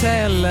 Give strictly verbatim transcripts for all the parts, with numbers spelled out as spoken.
Hotel.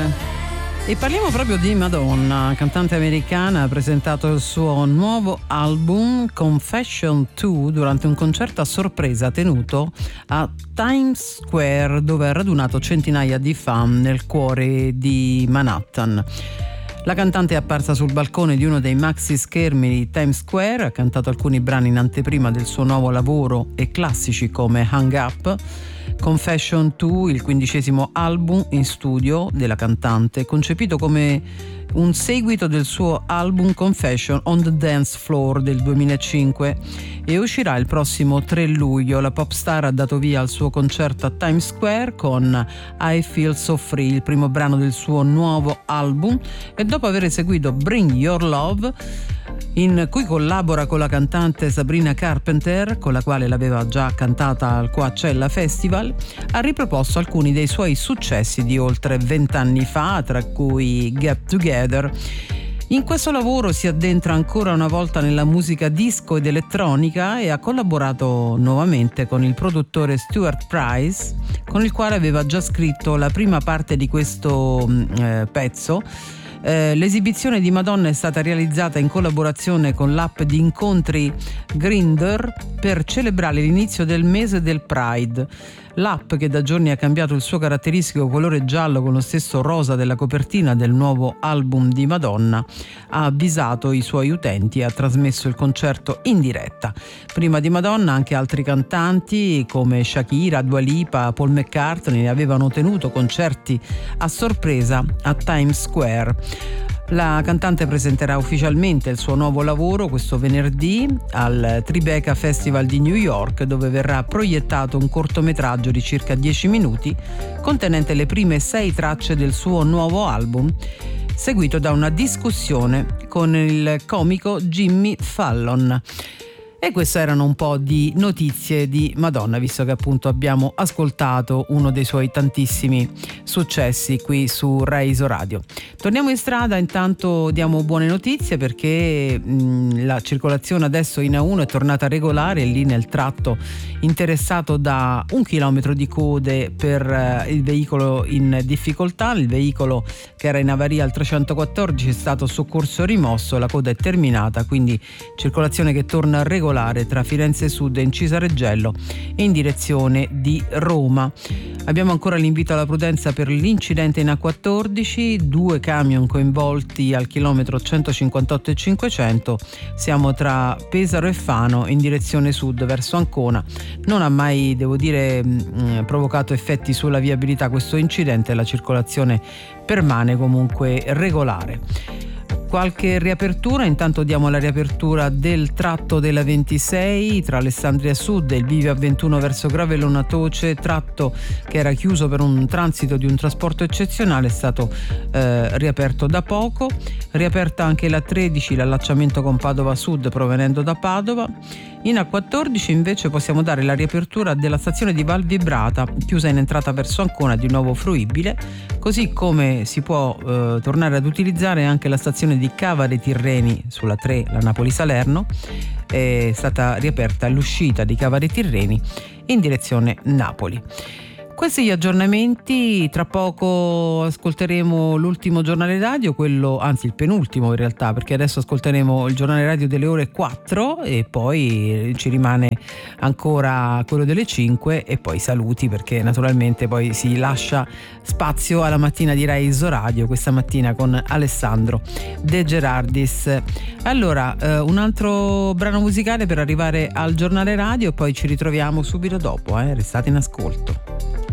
E parliamo proprio di Madonna, cantante americana. Ha presentato il suo nuovo album Confession due durante un concerto a sorpresa tenuto a Times Square, dove ha radunato centinaia di fan nel cuore di Manhattan. La cantante è apparsa sul balcone di uno dei maxi schermi di Times Square, ha cantato alcuni brani in anteprima del suo nuovo lavoro e classici come Hang Up. Confession due, il quindicesimo album in studio della cantante, concepito come un seguito del suo album Confession on the Dance Floor del duemilacinque, e uscirà il prossimo tre luglio. La pop star ha dato via al suo concerto a Times Square con I Feel So Free, il primo brano del suo nuovo album, e dopo aver eseguito Bring Your Love, in cui collabora con la cantante Sabrina Carpenter, con la quale l'aveva già cantata al Coachella Festival, ha riproposto alcuni dei suoi successi di oltre vent'anni fa, tra cui Get Together. In questo lavoro si addentra ancora una volta nella musica disco ed elettronica e ha collaborato nuovamente con il produttore Stuart Price, con il quale aveva già scritto la prima parte di questo eh, pezzo. Eh, l'esibizione di Madonna è stata realizzata in collaborazione con l'app di incontri Grindr per celebrare l'inizio del mese del Pride. L'app, che da giorni ha cambiato il suo caratteristico colore giallo con lo stesso rosa della copertina del nuovo album di Madonna, ha avvisato i suoi utenti e ha trasmesso il concerto in diretta. Prima di Madonna anche altri cantanti come Shakira, Dua Lipa, Paul McCartney avevano tenuto concerti a sorpresa a Times Square. La cantante presenterà ufficialmente il suo nuovo lavoro questo venerdì al Tribeca Festival di New York, dove verrà proiettato un cortometraggio di circa dieci minuti contenente le prime sei tracce del suo nuovo album, seguito da una discussione con il comico Jimmy Fallon. E queste erano un po' di notizie di Madonna, visto che appunto abbiamo ascoltato uno dei suoi tantissimi successi qui su Rai Isoradio. Torniamo in strada, intanto diamo buone notizie perché mh, la circolazione adesso in A uno è tornata regolare, lì nel tratto interessato da un chilometro di code per uh, il veicolo in difficoltà. Il veicolo che era in avaria al trecentoquattordici è stato soccorso e rimosso, la coda è terminata, quindi circolazione che torna regolare tra Firenze Sud e Incisa Reggello in direzione di Roma. Abbiamo ancora l'invito alla prudenza per l'incidente in A quattordici, due camion coinvolti al chilometro centocinquantotto e cinquecento, siamo tra Pesaro e Fano in direzione sud verso Ancona. Non ha mai, devo dire, mh, provocato effetti sulla viabilità questo incidente, la circolazione permane comunque regolare. Qualche riapertura, intanto diamo la riapertura del tratto della ventisei tra Alessandria Sud e il bivio A ventuno verso Gravellona Toce, tratto che era chiuso per un transito di un trasporto eccezionale, è stato eh, riaperto da poco. Riaperta anche la tredici, l'allacciamento con Padova Sud provenendo da Padova. In A quattordici invece possiamo dare la riapertura della stazione di Val Vibrata, chiusa in entrata verso Ancona, di nuovo fruibile, così come si può eh, tornare ad utilizzare anche la stazione di Cava dei Tirreni sulla tre, la Napoli-Salerno. È stata riaperta l'uscita di Cava dei Tirreni in direzione Napoli. Questi gli aggiornamenti, tra poco ascolteremo l'ultimo giornale radio, quello, anzi il penultimo in realtà, perché adesso ascolteremo il giornale radio delle ore quattro e poi ci rimane ancora quello delle cinque e poi saluti, perché naturalmente poi si lascia spazio alla mattina di Rai Isoradio, questa mattina con Alessandro De Gerardis. Allora, eh, un altro brano musicale per arrivare al giornale radio e poi ci ritroviamo subito dopo, eh? Restate in ascolto.